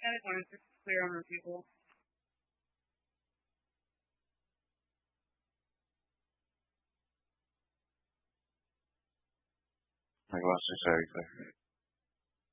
I just wanted to clear on the people. My glasses very clear.